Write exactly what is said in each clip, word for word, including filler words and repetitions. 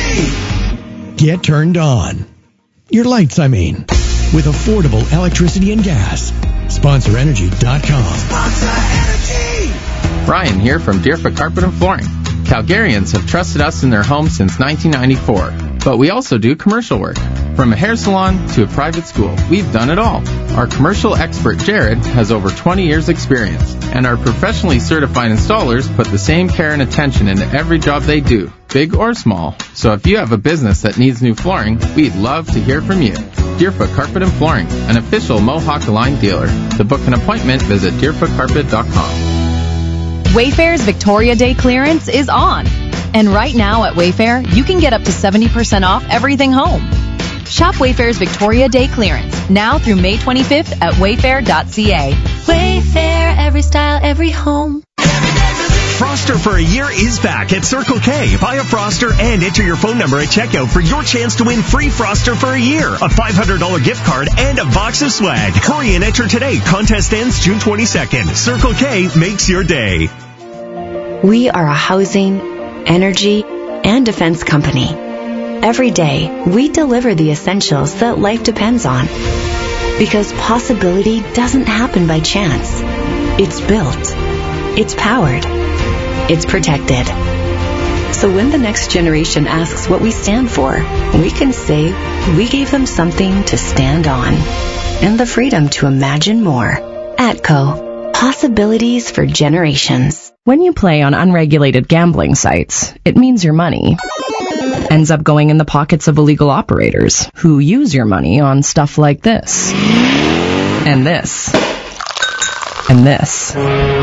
Energy! Get turned on. Your lights, I mean. With affordable electricity and gas. Sponsor Energy dot com. Sponsor Energy! Brian here from Deerfoot Carpet and Flooring. Calgarians have trusted us in their homes since nineteen ninety-four, but we also do commercial work. From a hair salon to a private school, we've done it all. Our commercial expert, Jared, has over twenty years experience, and our professionally certified installers put the same care and attention into every job they do, big or small. So if you have a business that needs new flooring, we'd love to hear from you. Deerfoot Carpet and Flooring, an official Mohawk aligned dealer. To book an appointment, visit deerfoot carpet dot com. Wayfair's Victoria Day clearance is on. And right now at Wayfair, you can get up to seventy percent off everything home. Shop Wayfair's Victoria Day clearance now through May twenty-fifth at wayfair dot c a. Wayfair, every style, every home. Froster for a year is back at Circle K. Buy a Froster and enter your phone number at checkout for your chance to win free Froster for a year, a five hundred dollars gift card, and a box of swag. Hurry and enter today. Contest ends June twenty-second. Circle K makes your day. We are a housing, energy, and defense company. Every day, we deliver the essentials that life depends on. Because possibility doesn't happen by chance. It's built. It's powered. It's protected. So when the next generation asks what we stand for, we can say we gave them something to stand on and the freedom to imagine more. ATCO. Possibilities for generations. When you play on unregulated gambling sites, it means your money ends up going in the pockets of illegal operators who use your money on stuff like this, and this, and this.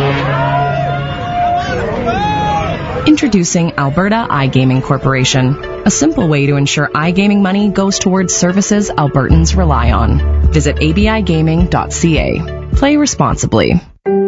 Introducing Alberta iGaming Corporation, a simple way to ensure iGaming money goes towards services Albertans rely on. Visit a b i gaming dot c a. Play responsibly.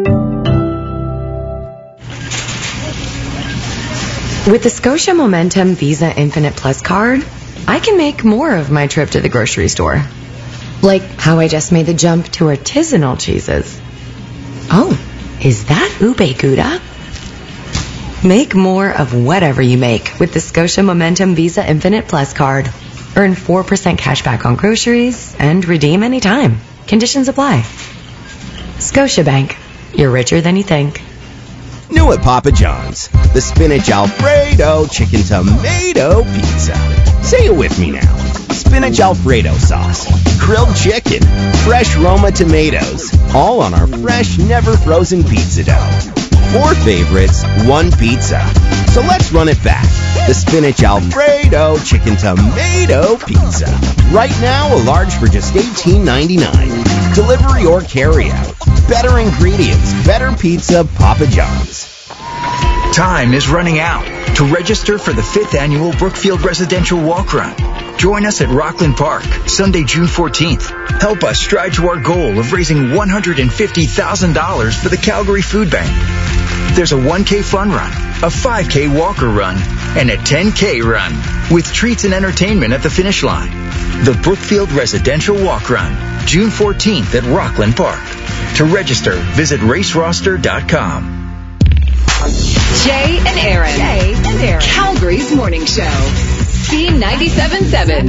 With the Scotia Momentum Visa Infinite Plus card, I can make more of my trip to the grocery store. Like how I just made the jump to artisanal cheeses. Oh, is that ube gouda? Make more of whatever you make with the Scotia Momentum Visa Infinite Plus card. Earn four percent cash back on groceries and redeem anytime. Conditions apply. Scotiabank. You're richer than you think. New at Papa John's, the Spinach Alfredo Chicken Tomato Pizza. Say it with me now. Spinach Alfredo sauce, grilled chicken, fresh Roma tomatoes, all on our fresh, never frozen pizza dough. Four favorites, one pizza. So let's run it back. The Spinach Alfredo Chicken Tomato Pizza. Right now, a large for just eighteen ninety-nine. Delivery or carry-out. Better ingredients, better pizza, Papa John's. Time is running out to register for the fifth annual Brookfield Residential Walk Run. Join us at Rockland Park, Sunday, June fourteenth. Help us strive to our goal of raising one hundred fifty thousand dollars for the Calgary Food Bank. There's a one K fun run, a five K walker run, and a ten K run, with treats and entertainment at the finish line. The Brookfield Residential Walk Run, June fourteenth at Rockland Park. To register, visit race roster dot com. Jay and Aaron. Jay and Aaron. Calgary's morning show. C ninety-seven point seven.